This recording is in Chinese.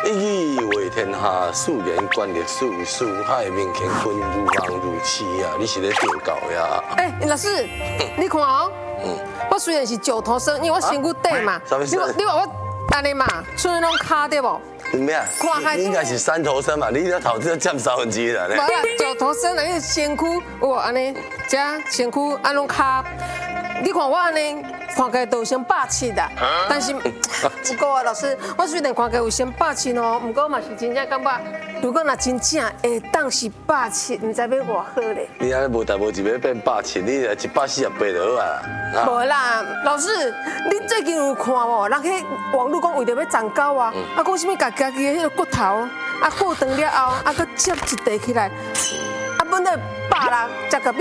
一语为天下，素言观历史，四海名乾坤，如梦如痴啊！你是咧吊狗呀？ 哎，老师，你看哦，我虽然是九头身，因为我身躯短嘛，你话我安尼嘛，剩拢卡对不？ 咩啊？你应该是三头身嘛，你那头这占1/3了。 无啦，九头身啊，你身躯有安尼，这身躯安拢卡。你看我安尼，看起来都有先霸气的，但是不过啊，老师，我虽然看起来有先霸气哦，不过嘛是真正感觉，如果若真正会当是霸气，唔知要偌好咧。 你安尼无代无志要变霸气，你148就好啊。 无啦，老师，你最近有看无？人去网络讲为着要长高啊，讲什么家己的迄个骨头，过长了后，搁接一地起来，本来100啦，才个